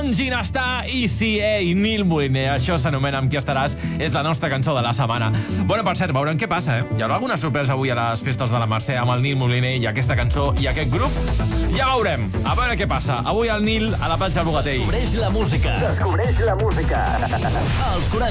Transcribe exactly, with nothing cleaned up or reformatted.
Bon Ginestar i sí, ei, Nil Moliner, això s'anomena Amb qui estaràs, és la nostra cançó de la setmana. Bueno, per cert, veurem què passa, eh? Hi haurà alguna sorpresa avui a les festes de la Mercè amb el Nil Moliner i aquesta cançó i aquest grup? Ja veurem. A veure què passa. Avui el Nil a la platja del Bogatell. Descobreix la música. Descobreix la música. Els quaranta